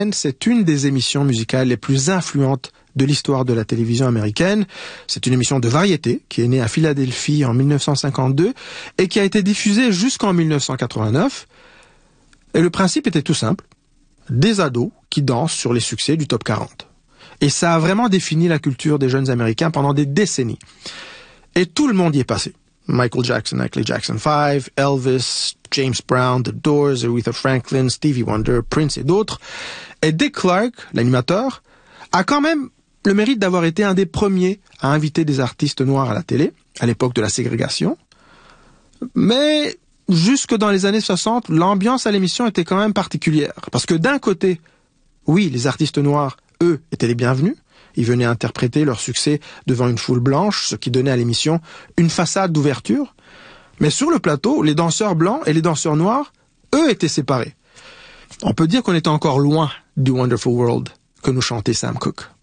C'est une des émissions musicales les plus influentes de l'histoire de la télévision américaine. C'est une émission de variété qui est née à Philadelphie en 1952 et qui a été diffusée jusqu'en 1989. Et le principe était tout simple. Des ados qui dansent sur les succès du top 40. Et ça a vraiment défini la culture des jeunes Américains pendant des décennies. Et tout le monde y est passé. Michael Jackson avec les Jackson 5, Elvis, James Brown, The Doors, Aretha Franklin, Stevie Wonder, Prince et d'autres. Et Dick Clark, l'animateur, a quand même le mérite d'avoir été un des premiers à inviter des artistes noirs à la télé, à l'époque de la ségrégation. Mais jusque dans les années 60, l'ambiance à l'émission était quand même particulière. Parce que d'un côté, oui, les artistes noirs, eux, étaient les bienvenus. Ils venaient interpréter leur succès devant une foule blanche, ce qui donnait à l'émission une façade d'ouverture. Mais sur le plateau, les danseurs blancs et les danseurs noirs, eux, étaient séparés. On peut dire qu'on était encore loin du Wonderful World que nous chantait Sam Cooke.